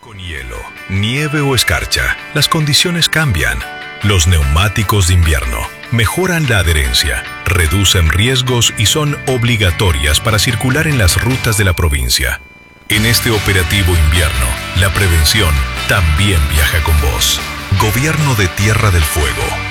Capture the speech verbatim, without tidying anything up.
Con hielo, nieve o escarcha, las condiciones cambian. Los neumáticos de invierno mejoran la adherencia, reducen riesgos y son obligatorias para circular en las rutas de la provincia. En este operativo invierno, la prevención también viaja con vos. Gobierno de Tierra del Fuego.